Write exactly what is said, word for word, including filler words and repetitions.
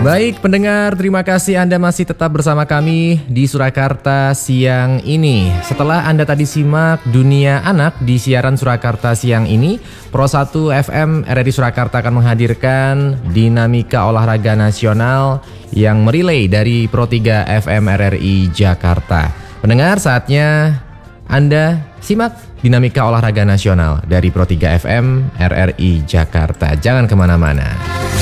Baik pendengar, terima kasih Anda masih tetap bersama kami di Surakarta siang ini. Setelah Anda tadi simak Dunia Anak di siaran Surakarta siang ini, Pro satu F M R R I Surakarta akan menghadirkan Dinamika Olahraga Nasional yang merilai dari Pro tiga F M R R I Jakarta. Pendengar, saatnya Anda simak Dinamika Olahraga Nasional dari Pro tiga F M R R I Jakarta. Jangan kemana-mana.